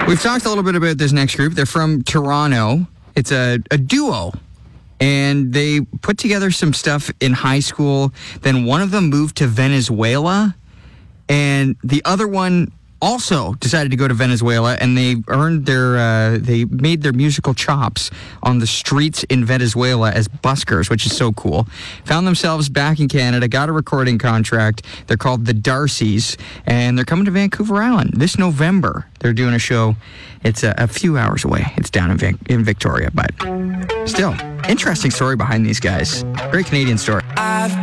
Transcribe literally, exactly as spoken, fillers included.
We've talked a little bit about this next group. They're from Toronto. It's a, a duo. And they put together some stuff in high school. Then one of them moved to Venezuela. And the other one also decided to go to Venezuela, and they earned their, uh, they made their musical chops on the streets in Venezuela as buskers, which is so cool. Found themselves back in Canada, got a recording contract. They're called the Darcys, and they're coming to Vancouver Island this November. They're doing a show. It's a, a few hours away. It's down in, Van- in Victoria, but still, interesting story behind these guys. Great Canadian story. I've